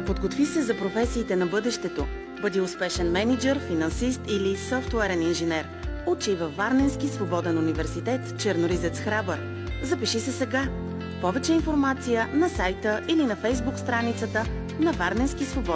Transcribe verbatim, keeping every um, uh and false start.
Подготви се за професиите на бъдещето. Бъди успешен мениджър, финансист или софтуерен инженер. Учи във Варненски свободен университет Черноризец Храбър. Запиши се сега. Повече информация на сайта или на фейсбук страницата на Варненски свободен